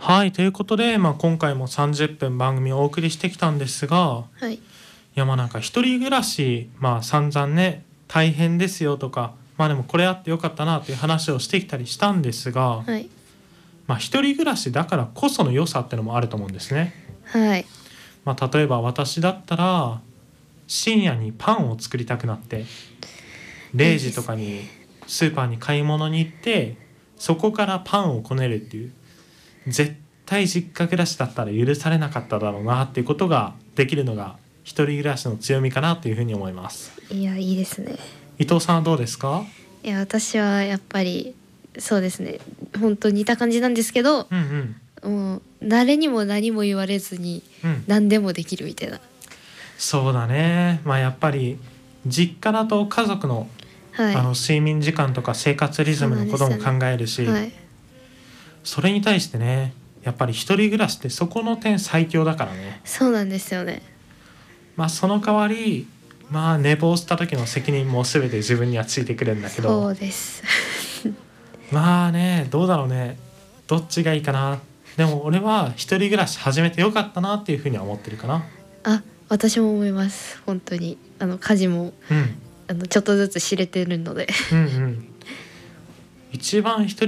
はい、ということで、今回も30分番組をお送りしてきたんですが、 はい。 なんか一人暮らし、散々ね、大変ですよとか、でもこれあってよかったなという話をしてきたりしたんですが、 はい。 一人暮らしだからこその良さってのもあると思うんですね。 はい。 例えば私だったら、深夜にパンを作りたくなって、0時といいですね。 かにスーパーに買い物に行って、そこからパンをこねるっていう、絶対実家暮らしだったら許されなかっただろうなっていうことができるのが一人暮らしの強みかなというふうに思います。 いや、いいですね。 伊藤さんはどうですか？ いや、私はやっぱりそうですね。本当似た感じなんですけど、 うんもう誰にも何も言われずにうんうん。 何でもできるみたいな。 そうだね。やっぱり実家だと家族のはい。 睡眠時間とか生活リズそうなんムのこともですよね。 考えるし、 はい。 それに対してね、やっぱり一人暮らしってそこの点最強だからね。 そうなんですよね。 その代わり、寝坊した時の責任も全て自分にはついてくるんだけど、 そうです。 どうだろうね。どっちがいいかな。でも俺は一人暮らし始めてよかったなっていうふうには思ってるかな。 あ、私も思います。本当に家事もうん。 ちょっとずつ知れてるので。 うんうん。一番一人